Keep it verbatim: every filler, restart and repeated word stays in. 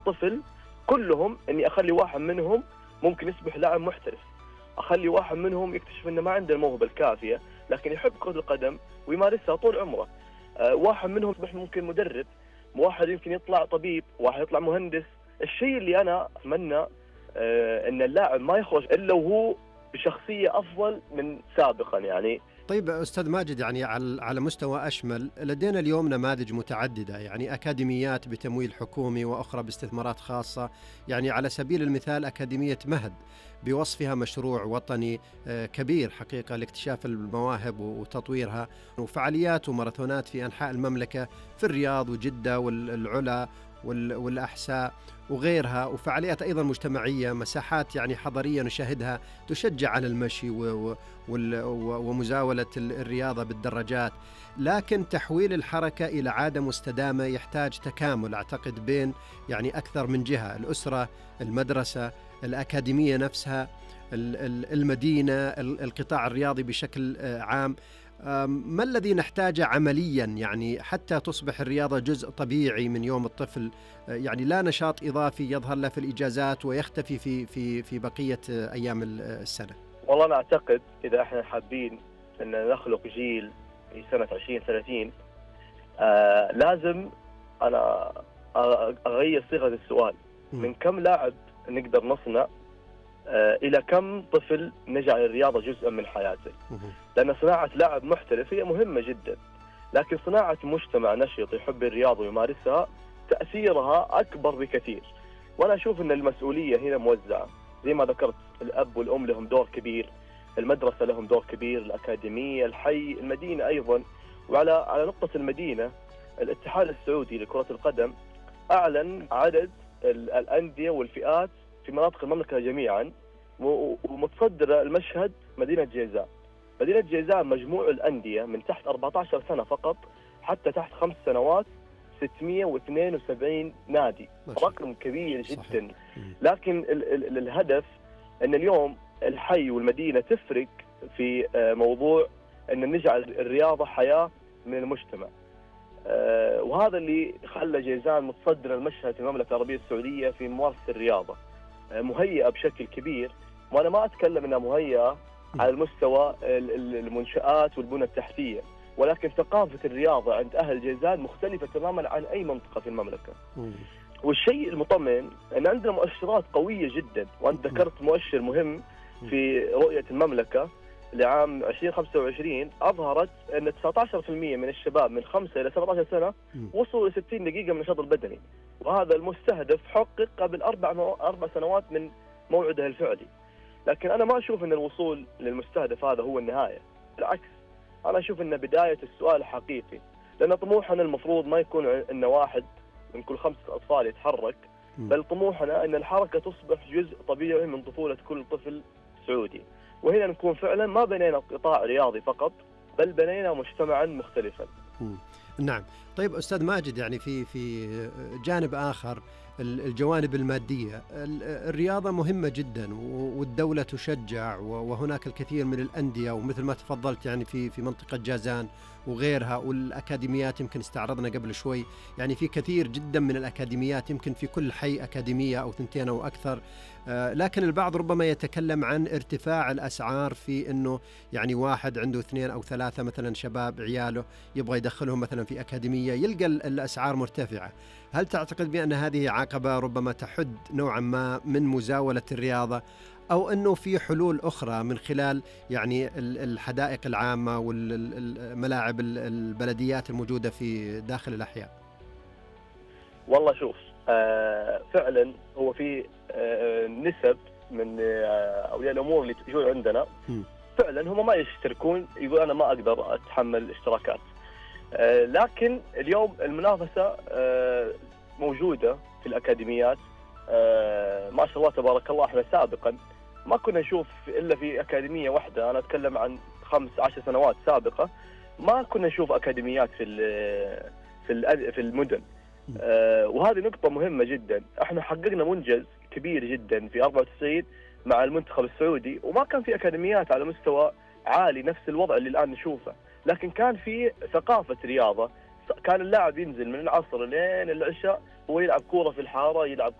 طفل كلهم اني اخلي واحد منهم ممكن يصبح لاعب محترف، اخلي واحد منهم يكتشف انه ما عنده الموهبه الكافيه لكن يحب كره القدم ويمارسها طول عمره. أه واحد منهم يصبح ممكن مدرب، واحد يمكن يطلع طبيب، واحد يطلع مهندس. الشيء اللي انا اتمنى أه ان اللاعب ما يخرج الا وهو بشخصيه افضل من سابقا يعني. طيب أستاذ ماجد، يعني على مستوى أشمل، لدينا اليوم نماذج متعددة، يعني أكاديميات بتمويل حكومي وأخرى باستثمارات خاصة. يعني على سبيل المثال أكاديمية مهد بوصفها مشروع وطني كبير حقيقة لاكتشاف المواهب وتطويرها، وفعاليات وماراثونات في أنحاء المملكة في الرياض وجدة والعلا والأحساء وغيرها، وفعاليات أيضا مجتمعية، مساحات يعني حضرية نشاهدها تشجع على المشي ومزاولة الرياضة بالدراجات. لكن تحويل الحركة إلى عادة مستدامة يحتاج تكامل أعتقد بين يعني أكثر من جهة: الأسرة، المدرسة، الأكاديمية نفسها، المدينة، القطاع الرياضي بشكل عام. ما الذي نحتاجه عمليا يعني حتى تصبح الرياضة جزء طبيعي من يوم الطفل، يعني لا نشاط إضافي يظهر له في الإجازات ويختفي في في في بقية أيام السنة؟ والله أنا أعتقد إذا إحنا حابين أن نخلق جيل في سنة عشرين ثلاثين آه لازم أنا أغير صيغة السؤال من كم لاعب نقدر نصنع آه إلى كم طفل نجعل الرياضة جزءا من حياته. لأن صناعة لاعب محترف هي مهمة جدا، لكن صناعة مجتمع نشيط يحب الرياضة ويمارسها تأثيرها أكبر بكثير. وأنا أشوف أن المسؤولية هنا موزعة زي ما ذكرت. الأب والأم لهم دور كبير، المدرسة لهم دور كبير، الأكاديمية، الحي، المدينة أيضا. وعلى على نقطة المدينة، الاتحاد السعودي لكرة القدم أعلن عدد الأندية والفئات في مناطق المملكة جميعا، ومتصدرة المشهد مدينة جيزان. مدينة جيزان مجموع الأندية من تحت أربعة عشر سنة فقط حتى تحت خمس سنوات ستمئة واثنين وسبعين نادي، رقم كبير جدا. صحيح. لكن ال ال الهدف أن اليوم الحي والمدينة تفرق في موضوع أن نجعل الرياضة حياة من المجتمع، وهذا اللي خلى جيزان متصدر المشهد في المملكة العربية السعودية في ممارسة الرياضة، مهيئة بشكل كبير. وأنا ما أتكلم أنها مهيئة على المستوى المنشآت والبنى التحتية، ولكن ثقافة الرياضة عند أهل جيزان مختلفة تماما عن أي منطقة في المملكة. والشيء المطمئن أن عندنا مؤشرات قوية جدا، وأنت ذكرت مؤشر مهم في رؤية المملكة لعام ألفين وخمسة وعشرين أظهرت أن تسعة عشر بالمئة من الشباب من خمسة إلى سبعة عشر سنة وصلوا ل ستين دقيقة من النشاط البدني، وهذا المستهدف حقق قبل أربع مو... أربع سنوات من موعده الفعلي. لكن أنا ما أشوف أن الوصول للمستهدف هذا هو النهاية، بالعكس أنا أشوف أن بداية السؤال الحقيقي. لأن طموحنا المفروض ما يكون أن واحد من كل خمسة أطفال يتحرك، بل طموحنا أن الحركة تصبح جزء طبيعي من طفولة كل طفل سعودي. وهنا نكون فعلا ما بنينا قطاع رياضي فقط، بل بنينا مجتمعا مختلفا. نعم. طيب أستاذ ماجد، يعني في في جانب آخر، الجوانب المادية، الرياضة مهمة جدا والدولة تشجع، وهناك الكثير من الأندية، ومثل ما تفضلت يعني في في منطقة جازان وغيرها، والأكاديميات يمكن استعرضنا قبل شوي، يعني في كثير جدا من الأكاديميات، يمكن في كل حي أكاديمية أو ثنتين أو أكثر. لكن البعض ربما يتكلم عن ارتفاع الأسعار، في أنه يعني واحد عنده اثنين أو ثلاثة مثلا شباب عياله يبغى يدخلهم مثلا في أكاديمية، يلقى الأسعار مرتفعة. هل تعتقد بأن هذه عقبة ربما تحد نوعا ما من مزاولة الرياضة، أو أنه في حلول أخرى من خلال يعني الحدائق العامة والملاعب البلديات الموجودة في داخل الأحياء؟ والله شوف، آه فعلا هو في آه نسب من آه أولياء الأمور اللي تجون عندنا م. فعلا هم ما يشتركون، يقول أنا ما أقدر أتحمل اشتراكات. آه لكن اليوم المنافسة آه موجودة في الأكاديميات. آه ما شاء الله تبارك الله. احنا سابقا ما كنا نشوف إلا في أكاديمية واحدة، أنا أتكلم عن خمس عشر سنوات سابقة ما كنا نشوف أكاديميات في في في المدن. آه وهذه نقطة مهمة جدا. احنا حققنا منجز كبير جدا في أربعة وتسعين مع المنتخب السعودي، وما كان في أكاديميات على مستوى عالي نفس الوضع اللي الآن نشوفه، لكن كان في ثقافة رياضة، كان اللاعب ينزل من العصر لين العشاء هو يلعب كوره في الحاره، يلعب